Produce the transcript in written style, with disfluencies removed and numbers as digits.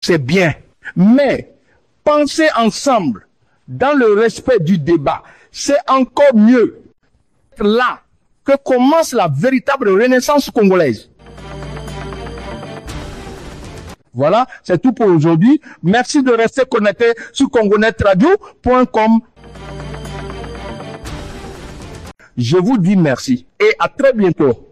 c'est bien. Mais penser ensemble dans le respect du débat, c'est encore mieux. Là que commence la véritable renaissance congolaise. Voilà, c'est tout pour aujourd'hui. Merci de rester connecté sur congonetradio.com. Je vous dis merci et à très bientôt.